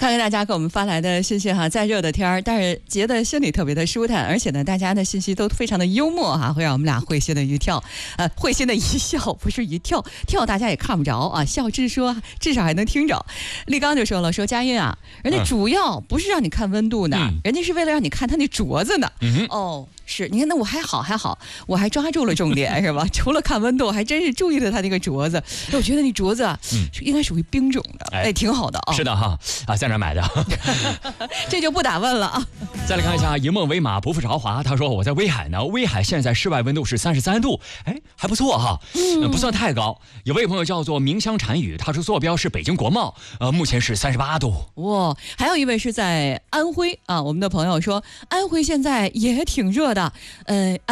看看大家给我们发来的信息哈，再热的天儿，但是觉得心里特别的舒坦，而且呢，大家的信息都非常的幽默哈，会让我们俩会心的一跳，会心的一笑，不是一跳，跳大家也看不着啊，笑至少还能听着。立刚就说了，说佳音啊，人家主要不是让你看温度的，人家是为了让你看他那镯子呢。哦。是，你看，那我还好，我还抓住了重点，是吧？除了看温度，还真是注意了他那个镯子。我觉得那镯子啊，应该属于冰种的，挺好的啊。 是的哈，在哪买的？ 这就不打问了啊。 再来看一下，以梦为马，不负韶华。他说我在威海呢，威海现在室外温度是33度，还不错哈，不算太高。有位朋友叫做明香禅语，他说坐标是北京国贸，目前是38度。 哇，还有一位是在安徽啊，我们的朋友说安徽现在也挺热的，